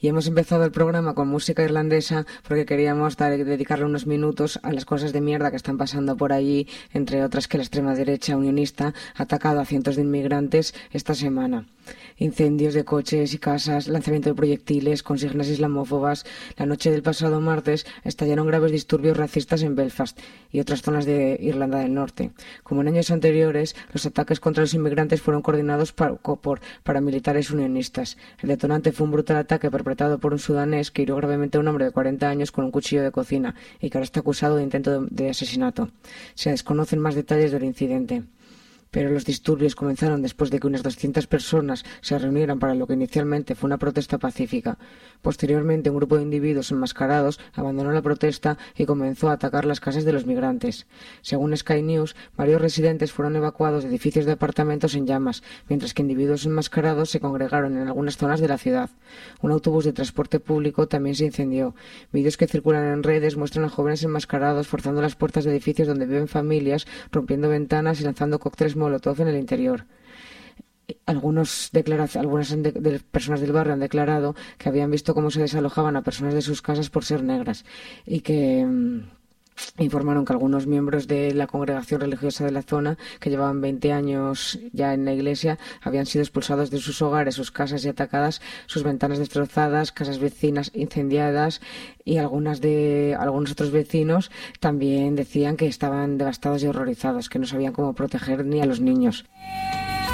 Y hemos empezado el programa con música irlandesa porque queríamos dedicarle unos minutos a las cosas de mierda que están pasando por allí, entre otras que la extrema derecha unionista ha atacado a cientos de inmigrantes esta semana. Incendios de coches y casas, lanzamiento de proyectiles, consignas islamófobas. La noche del pasado martes estallaron graves disturbios racistas en Belfast y otras zonas de Irlanda del Norte. Como en años anteriores, los ataques contra los inmigrantes fueron coordinados por paramilitares unionistas. El detonante fue un brutal ataque perpetrado por un sudanés que hirió gravemente a un hombre de 40 años con un cuchillo de cocina y que ahora está acusado de intento de asesinato. Se desconocen más detalles del incidente. Pero los disturbios comenzaron después de que unas 200 personas se reunieran para lo que inicialmente fue una protesta pacífica. Posteriormente, un grupo de individuos enmascarados abandonó la protesta y comenzó a atacar las casas de los migrantes. Según Sky News, varios residentes fueron evacuados de edificios de apartamentos en llamas, mientras que individuos enmascarados se congregaron en algunas zonas de la ciudad. Un autobús de transporte público también se incendió. Vídeos que circulan en redes muestran a jóvenes enmascarados forzando las puertas de edificios donde viven familias, rompiendo ventanas y lanzando cócteles Molotov en el interior. Algunas personas del barrio han declarado que habían visto cómo se desalojaban a personas de sus casas por ser negras y que informaron que algunos miembros de la congregación religiosa de la zona, que llevaban 20 años ya en la iglesia, habían sido expulsados de sus hogares, sus casas y atacadas, sus ventanas destrozadas, casas vecinas incendiadas, y algunos otros vecinos también decían que estaban devastados y horrorizados, que no sabían cómo proteger ni a los niños.